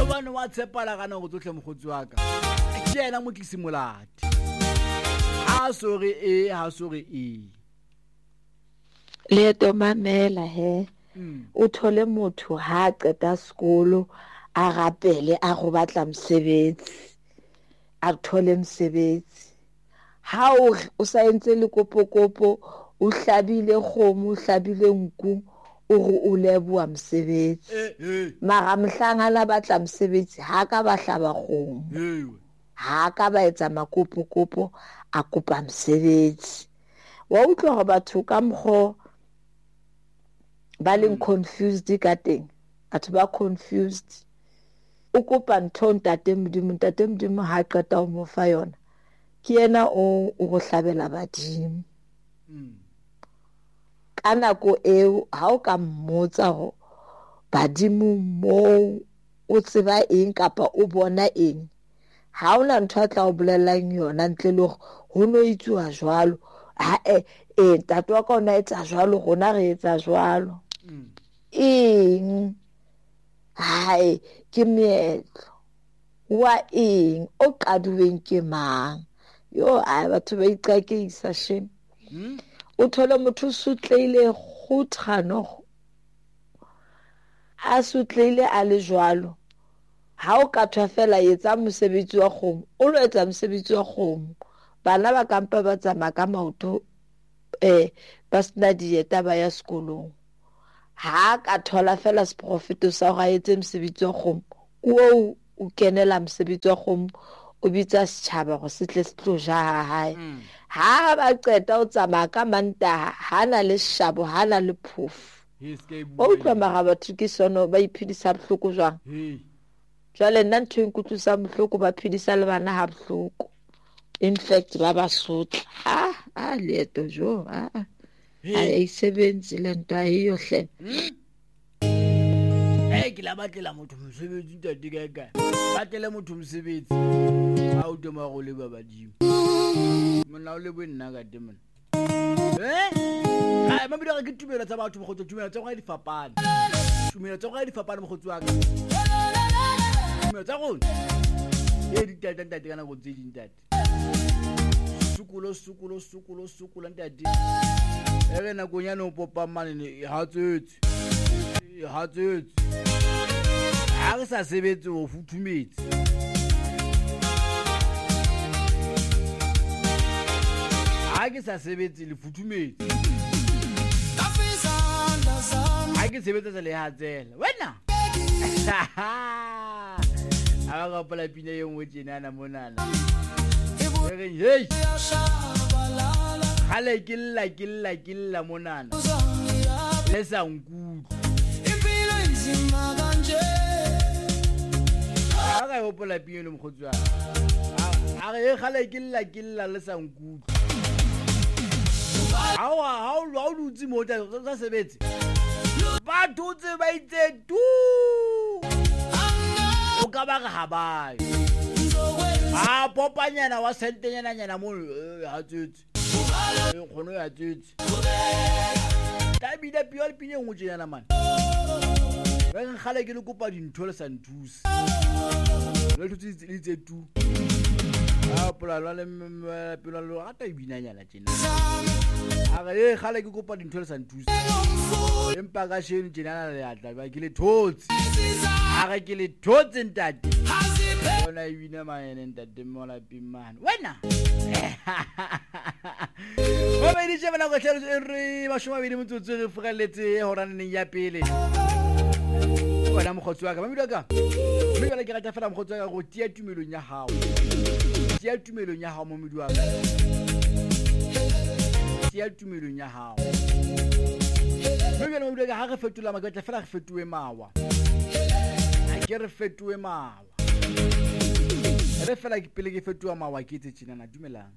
bone wa tshepala kana go tsohle mogotsi wa ka ke yena mo tlisimolati ha sore e leeto mamela he o thole motho ha qeta sekolo a rapele a go batla mosebetsi a thole mosebetsi ha o sa entse le kopo o hlabile kgomo o hlabile nku o leboa mosebetsi mara mhlanga batla mosebetsi ha ka ba hlaba kgomo ha ka ba etsa makopo a kopa mosebetsi wa utlwa go batho ka mkgo ba leng confused ka teng batho ba confused o kopa ntho ntate modimo ha qeta o mo fa yona ke yena o go hlabela badimo ka nako eo ha o ka mmotsa go badimo mo o tseba eng kapa o bona eng ha ona ntho a tla o bolelang yona ntle le go no itsuwa jwalo tato wa ka ona etsa jwalo gona re etsa jwalo eng hai ke meetlo wa eng o qaduweng ke mang yo batho ba iqakeisa shame o thole motho sutleile go thano a sutleile a le jwalo ha o ka thwa fela etsa mosebetsi wa kgomo o lo etsa mosebetsi wa kgomo bana ba kampa ba tsamaya ka maoto ba sena dieta ba ya sekolong ha ka thola fela seprofeto sa go etse mosebetsi wa kgomo o kenela mosebetsi wa kgomo o bitsa setšhaba go setle se tlo ja hae ha ba qeta o tsamaya ka mantaha hana le shabo hana le phofu o utlwa maga batho ke sono ba iphedisa bohloko jwang jwale nna ntho nkutlusa bohloko ba phedisa le bana ha bohloko in fact ba basotla leeto jo ayisebenzi le nto ayiyohle ke la batlela motho mosebetsi ntate kae batlele motho mosebetsi a o toma go leba badimo monna o lebo nna ka temona mabidi ga ke tumelo tsa batho mogotso tumelo tsa go di fapana mogotsi wa ka tumelo tsa gone di ntate kana go tse di ntate sukulo ntate ere nakong ya no popa manene hatsetse ha re sa sebetse o futhumetse ha ke sa sebetse le futhumetse ha ke sebetsa le hatsela wena a ga pala pina ye nngwe tjenana monana hey hale ke lla monana le sa nkutlo aga go pola pina le mogotsi wa aga hale ke lla le sa nkutlo ha o lutse mota sa sebetse ba tutse ba itse tu o ka ba ga habayo popanyana wa sentenyana mo hatsetse khono ya tsetse tabida piol pinye ngwe tjena man ba ngale ke le kopa dintho le sa nthusi le tutse le tse tu pola le pelo lo ata ibinanyana tjena aga gale ke kopa dintho le sa nthusi empa ka sheni tjena le atla ba ke le thotse aga ke le thotse ntate ona ibina maene ntate mola pimana wena ba ba di shebana go tlhelo re ba shoma bedi motsotso re fugaletse hora neng ya pele wena mogotsi wa ka ba midaka mme bana ke rata fela mogotsi wa ka go tia tumelong ya hao mo medi wa ka tia tumelong ya hao mme bana mo midaka ha re fetola makatla fela re fetoe mawa a ke re fetoe mawa re fela ke pele ke fetoa mawa ke tse tshina na dumelang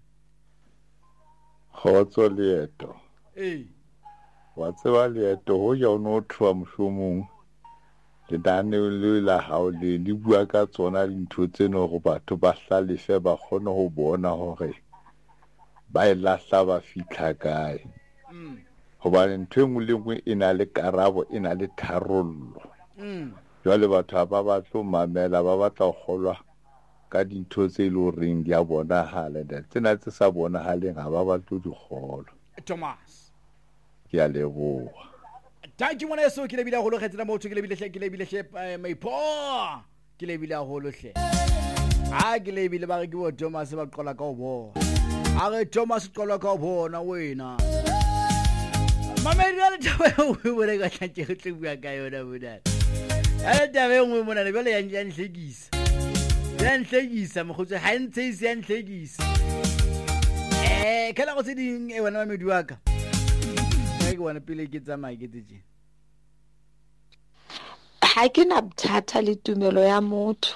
khotso leeto wa tseba leeto ho ja o no thwa moshomong le dane le la hao le bua ka tsona dintho tseno go batho ba hlalefe ba kgone go bona hore ba ilahla ba fitla kae hobane ntho engwe le engwe e na le karabo e na le tharollo jwale batho ba batlo mamela ba batla go kgolwa ka dintho tse le reng di a bonagala tsena tse sa bonagaleng ga ba batlo di kgolwa. Thomas ke a leboga. Thank you mona so ke lebile go lo khetsena motho ke lebile maipo ke lebile go lo hle a ke lebile ba re ke bo Thomas ba qola ka o bona a re Thomas qola ka o bona wena mamela taba o bone ka tlhatse go tlebua ka yona bona a taba e nngwe mona le bele ya nhlekisa mogotse ha ntse ise ya nhlekisa kala go se ding e wena mamedi wa ka ke bona pele ke tsamaya ke tse ha ke na bothata le tumelo ya motho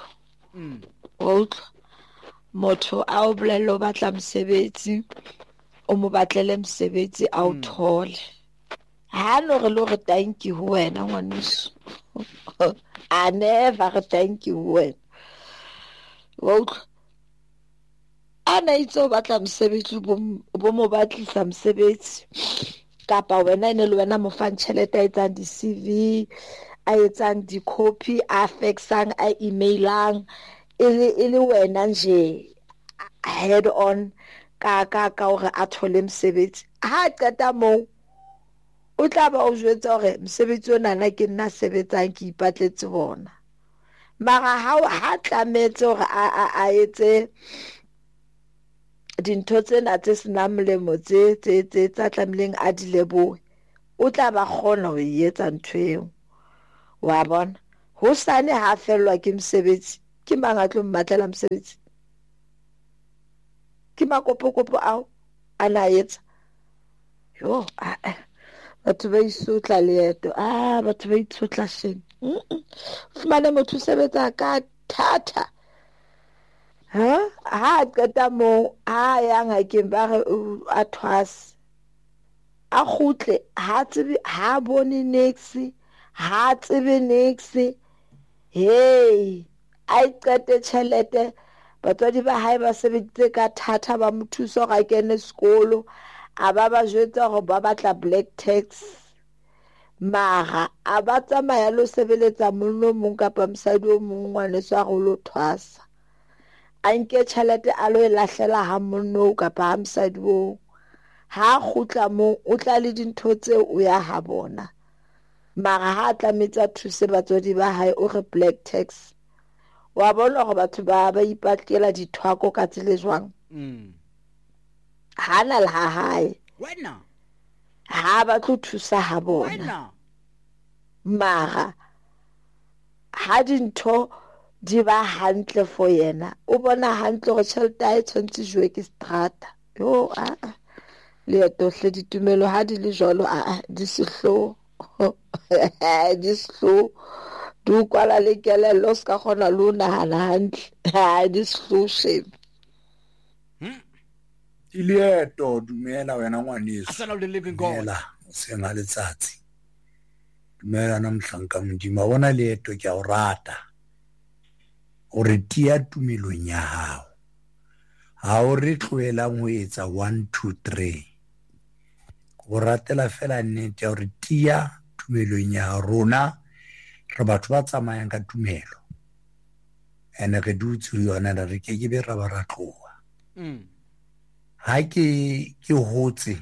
motho a o bolelo batla mosebetsi o mo batlele mosebetsi a o thole ha no re lo re thank you wena ngwaneso I never re thank you wena ana itso batla mosebetsi bo mo batlisa mosebetsi kapa wena ene le wena mo fan tšhelete a etsang di CV a etsang di copy a faxang a emailang ile wena nje head on ka gore a thole mosebetsi ha qeta mo o tla ba o jwetsa gore mosebetsi o nana ke nna sebetsang ke ipatletse bona mara ha tlametse gore a etse dintho tsena tse sena molemo tse tsa tlamileng a di leboe o tla ba kgona ho etsa ntho eo wa bona ho sane ha fellwa ke mosebetsi ke mangatlo mmatlela mosebetsi ke makopokopo ao ana etsa yo batho ba isotla leeto batho ba itsotla sheng fumane motho sebetsa ka thata ha qeta mo a ya ngakeng ba re a thwase a khutle ha tsebe ha bone next ha tsebe next hey a qete tšhelete batswadi ba hae ba sebeditse ka thata ba mothuso ga kene sekolo a ba jwetsa go ba batla black tax mara a ba tsamaya lo sebeletsa mollo mong kapa mosadi o mong ngwane sa go lo thwasa a nke tšhelete a lo lahlela ha monno kapa ha mosadi o ha khutla mo o tla le dintho tse o ya ha bona mara ha tlametsa thuse batswadi ba hae o re black tax wa bona go batho ba ipatlela dithwako ka tsele jwang hana le ha hae wena ha ba tlo thusa ha bona mara ha dintho di ba hantle for yena o bona hantle go tšhelete a e tshwantse jwe ke strata yo leeto hle ditumelo ha di le jalo di sehlo di kwala le kelello ska gona lo nahana hantle di sehlo shame leeto dumela wena ngwaneso asana le living God senga letsatsi dumela na mhlanka modimo bona leeto ke a o rata o re tia tumelong ya hao ha o re tloelang ho etsa 1 2 3 go ratela fela nnete ya o re tia tumelong ya rona re batho ba tsamayang ka tumelo ene re dutse yona re ke be ra ba ra tloa ha ke hotse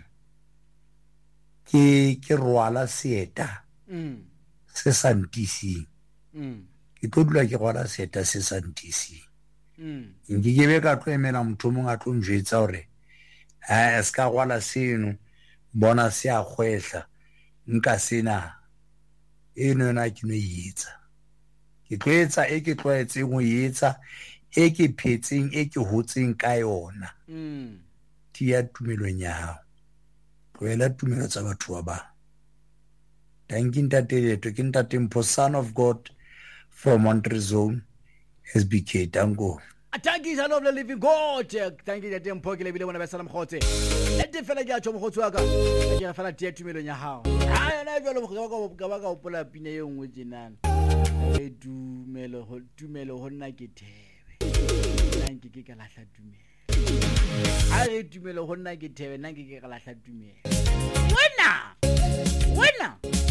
ke rwala seeta se santising ke tlo dula ke rwala seeta se santising nke be ka tlo emela motho mong a tlo njwetsa hore se ka rwala seno bona se a kgwehla nka sena eno na ke no etsa ke tlo etsa e ke tlwaetseng go etsa e ke phetseng e ke hotseng ka yona tia tumelong ya hao tloela tumelo tsa batho ba bang thank you ntate leeto ke ntate Mpho son of God from Montreal Zone SBK tango thank you son of the living God thank you ntate Mpho ke lebile bona ba salam khotse ete fela ke a tšho mogotsi wa ka ke re fela tia tumelong ya hao na jalo ka ba ka opola pina e nngwe tsenana e tumelo ho nna ke thebe nna ke ka lahla tumelo a re tumelo go nna ke thebe nna ke ka lahla tumelo wena